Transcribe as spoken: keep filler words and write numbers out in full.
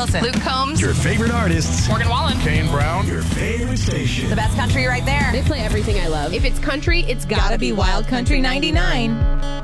Wilson. Luke Combs. Your favorite artists. Morgan Wallen. Kane Brown. Your favorite station. The best country right there. They play everything I love. If it's country, it's gotta, Gotta be Wild Country ninety-nine.